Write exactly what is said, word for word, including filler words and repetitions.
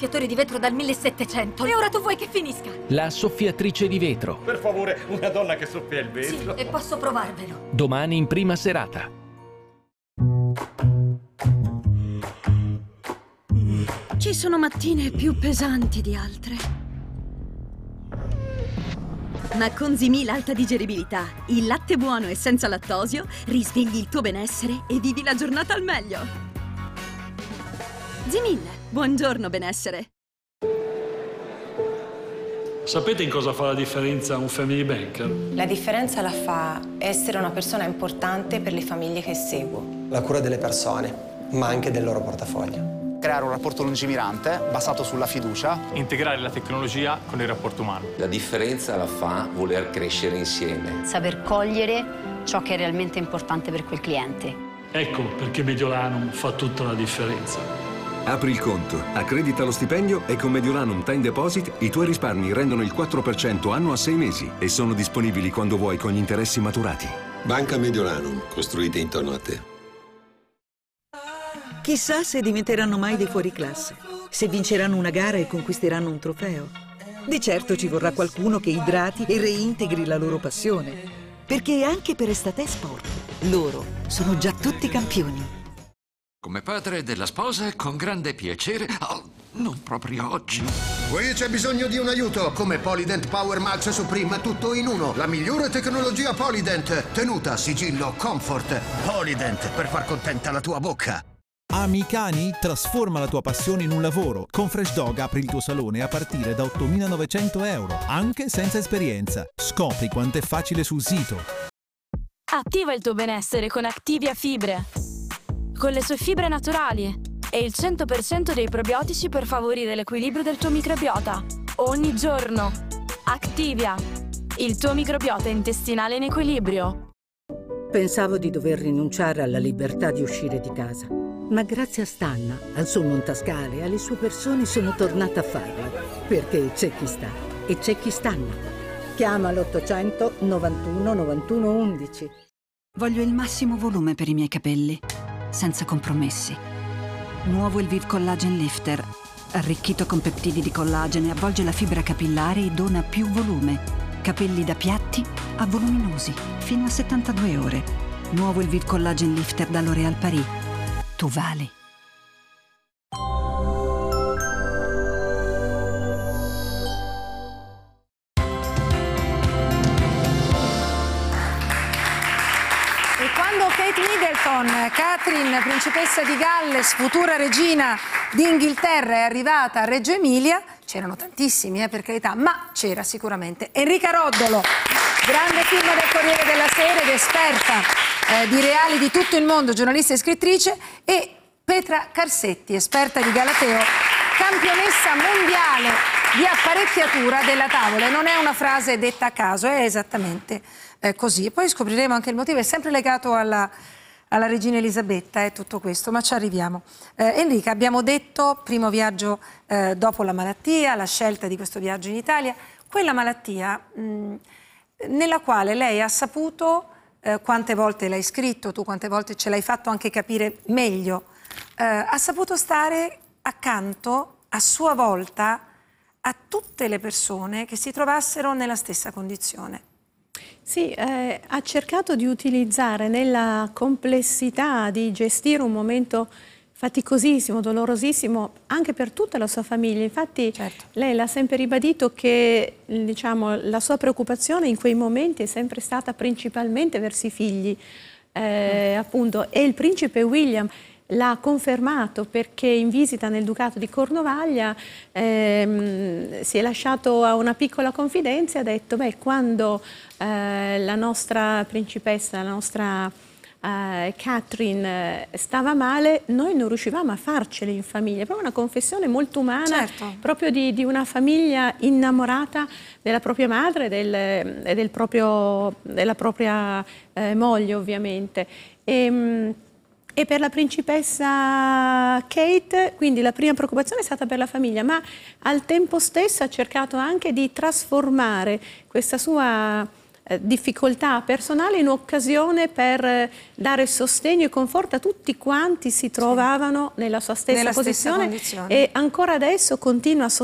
soffiatore di vetro dal millesettecento e ora tu vuoi che finisca? La soffiatrice di vetro. Per favore, una donna che soffia il vetro. Sì, e posso provarvelo. Domani in prima serata. Ci sono mattine più pesanti di altre. Ma con Zimil alta digeribilità, il latte buono e senza lattosio, risvegli il tuo benessere e vivi la giornata al meglio. Zimil, buongiorno benessere. Sapete in cosa fa la differenza un family banker? La differenza la fa essere una persona importante per le famiglie che seguo. La cura delle persone, ma anche del loro portafoglio. Creare un rapporto lungimirante basato sulla fiducia. Integrare la tecnologia con il rapporto umano. La differenza la fa voler crescere insieme. Saper cogliere ciò che è realmente importante per quel cliente. Ecco perché Mediolanum fa tutta la differenza. Apri il conto, accredita lo stipendio e con Mediolanum Time Deposit i tuoi risparmi rendono il quattro per cento anno a sei mesi e sono disponibili quando vuoi con gli interessi maturati. Banca Mediolanum, costruita intorno a te. Chissà se diventeranno mai dei fuoriclasse, se vinceranno una gara e conquisteranno un trofeo. Di certo ci vorrà qualcuno che idrati e reintegri la loro passione, perché anche per Estate Sport loro sono già tutti campioni. Come padre della sposa, con grande piacere... Oh, non proprio oggi. Qui c'è bisogno di un aiuto. Come Polydent Power Max Supreme, tutto in uno. La migliore tecnologia Polydent. Tenuta, sigillo, comfort. Polydent, per far contenta la tua bocca. Ami cani? Trasforma la tua passione in un lavoro. Con Fresh Dog apri il tuo salone a partire da ottomilanovecento euro, anche senza esperienza. Scopri quanto è facile sul sito. Attiva il tuo benessere con Activia Fibre. Con le sue fibre naturali e il cento per cento dei probiotici per favorire l'equilibrio del tuo microbiota. Ogni giorno. Activia. Il tuo microbiota intestinale in equilibrio. Pensavo di dover rinunciare alla libertà di uscire di casa. Ma grazie a Stanna, al suo montascale e alle sue persone sono tornata a farlo. Perché c'è chi sta e c'è chi stanna. Chiama l'ottocento novantuno novantuno undici. Voglio il massimo volume per i miei capelli, senza compromessi. Nuovo Elvive Collagen Lifter, arricchito con peptidi di collagene, avvolge la fibra capillare e dona più volume. Capelli da piatti a voluminosi, fino a settantadue ore. Nuovo Elvive Collagen Lifter da L'Oréal Paris. Tu vali. E quando Kate Middleton, Catherine, principessa di Galles, futura regina d'Inghilterra, è arrivata a Reggio Emilia, c'erano tantissimi, eh, per carità, ma c'era sicuramente Enrica Roddolo, grande firma del Corriere della Sera ed esperta eh, di reali di tutto il mondo, giornalista e scrittrice, e Petra Carsetti, esperta di Galateo, campionessa mondiale di apparecchiatura della tavola. E non è una frase detta a caso, è esattamente eh, così. E poi scopriremo anche il motivo, è sempre legato alla, alla regina Elisabetta e eh, tutto questo, ma ci arriviamo. Eh, Enrica, abbiamo detto, primo viaggio eh, dopo la malattia, la scelta di questo viaggio in Italia, quella malattia mh, nella quale lei ha saputo, eh, quante volte l'hai scritto, tu quante volte ce l'hai fatto anche capire meglio, eh, ha saputo stare accanto a sua volta a tutte le persone che si trovassero nella stessa condizione. Sì, eh, ha cercato di utilizzare nella complessità di gestire un momento faticosissimo, dolorosissimo, anche per tutta la sua famiglia. Infatti certo. Lei l'ha sempre ribadito che, diciamo, la sua preoccupazione in quei momenti è sempre stata principalmente verso i figli, eh, mm. appunto, e il principe William l'ha confermato perché in visita nel Ducato di Cornovaglia ehm, si è lasciato a una piccola confidenza e ha detto beh, quando eh, la nostra principessa, la nostra eh, Catherine eh, stava male, noi non riuscivamo a farcele in famiglia. Proprio una confessione molto umana, certo. proprio di, di una famiglia innamorata della propria madre e del, del proprio, della propria eh, moglie ovviamente. E, E per la principessa Kate, quindi la prima preoccupazione è stata per la famiglia, ma al tempo stesso ha cercato anche di trasformare questa sua eh, difficoltà personali in occasione per eh, dare sostegno e conforto a tutti quanti si trovavano nella sua stessa Nella stessa posizione condizione. e ancora adesso continua a sostenere